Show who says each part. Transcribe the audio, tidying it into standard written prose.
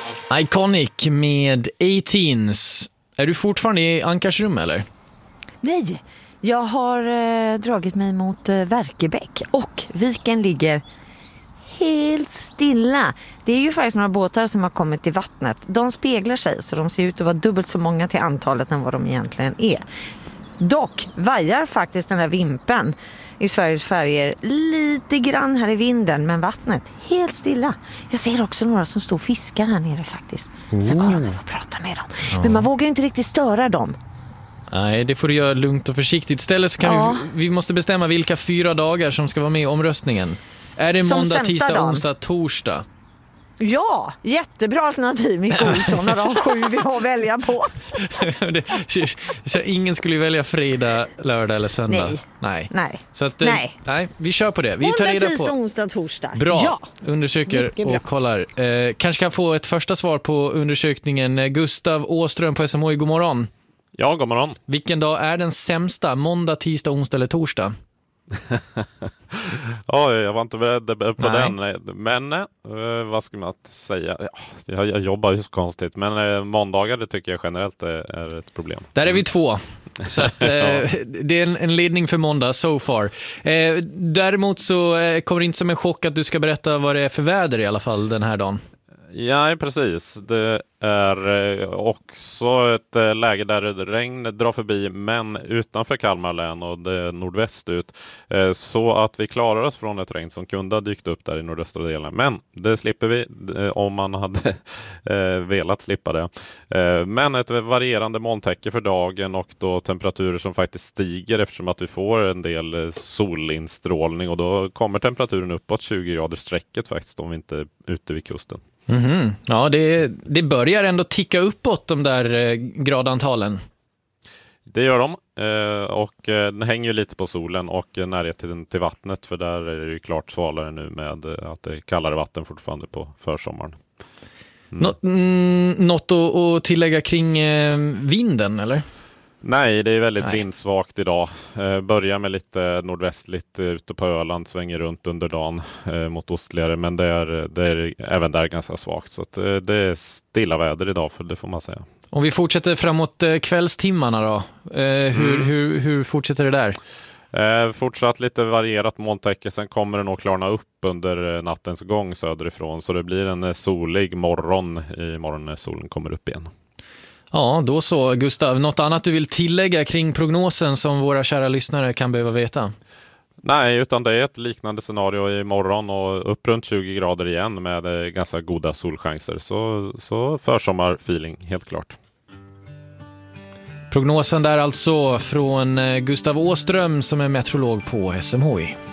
Speaker 1: Iconic med 18s. Är du fortfarande i Ankarsrum eller?
Speaker 2: Nej, jag har dragit mig mot Verkebäck och viken ligger helt stilla. Det är ju faktiskt några båtar som har kommit i vattnet. De speglar sig så de ser ut att vara dubbelt så många till antalet än vad de egentligen är. Dock vajar faktiskt den här vimpen i Sveriges färger lite grann här i vinden, men vattnet helt stilla. Jag ser också några som står och fiskar här nere faktiskt. Sen kommer vi få prata med dem. Men man vågar ju inte riktigt störa dem.
Speaker 1: Nej, det får du göra lugnt och försiktigt. Istället så kan vi måste bestämma vilka 4 dagar som ska vara med i omröstningen. Är det måndag, tisdag, onsdag, torsdag?
Speaker 2: Ja, jättebra alternativ Micke Olsson och de 7 vi har att välja på.
Speaker 1: Så ingen skulle ju välja fredag, lördag eller söndag.
Speaker 2: Nej.
Speaker 1: Så att, nej, vi kör på det. Vi tar reda på
Speaker 2: tisdag, onsdag, torsdag.
Speaker 1: Bra,
Speaker 2: ja.
Speaker 1: Undersöker och kollar. Kanske kan få ett första svar på undersökningen. Gustav Åström på SMHI, god morgon.
Speaker 3: Ja, god morgon.
Speaker 1: Vilken dag är den sämsta? Måndag, tisdag, onsdag eller torsdag?
Speaker 3: Jag var inte beredd på den. Men vad ska man säga? Jag jobbar ju så konstigt. Men måndagar, det tycker jag generellt är ett problem.
Speaker 1: Där är vi 2. Så att, det är en ledning för måndag so far. Däremot så kommer det inte som en chock att du ska berätta vad det är för väder i alla fall den här dagen.
Speaker 3: Ja, precis. Det är också ett läge där regn drar förbi, men utanför Kalmar län och det är nordväst ut. Så att vi klarar oss från ett regn som kunde ha dykt upp där i nordöstra delen. Men det slipper vi om man hade velat slippa det. Men ett varierande molntäcke för dagen och då temperaturer som faktiskt stiger eftersom att vi får en del solinstrålning. Och då kommer temperaturen uppåt 20 grader sträcket faktiskt om vi inte är ute vid kusten.
Speaker 1: Mm-hmm. Ja, det börjar ändå ticka uppåt de där gradantalen.
Speaker 3: Det gör de och den hänger ju lite på solen och närheten till vattnet, för där är det ju klart svalare nu med att det är kallare vatten fortfarande på försommaren.
Speaker 1: Något att tillägga kring vinden eller?
Speaker 3: Nej, det är väldigt vindsvagt idag. Börjar med lite nordvästligt ute på Öland, svänger runt under dagen mot ostligare, men det är även där ganska svagt. Så att, det är stilla väder idag, för det får man säga. Om
Speaker 1: vi fortsätter framåt kvällstimmarna då, hur fortsätter det där?
Speaker 3: Fortsatt lite varierat molntäcke, sen kommer det nog klarna upp under nattens gång söderifrån, så det blir en solig morgon imorgon när solen kommer upp igen.
Speaker 1: Ja, då så. Gustav, något annat du vill tillägga kring prognosen som våra kära lyssnare kan behöva veta?
Speaker 3: Nej, utan det är ett liknande scenario imorgon och upp runt 20 grader igen med ganska goda solchanser. Så försommarfeeling, helt klart.
Speaker 1: Prognosen där alltså från Gustav Åström som är meteorolog på SMHI.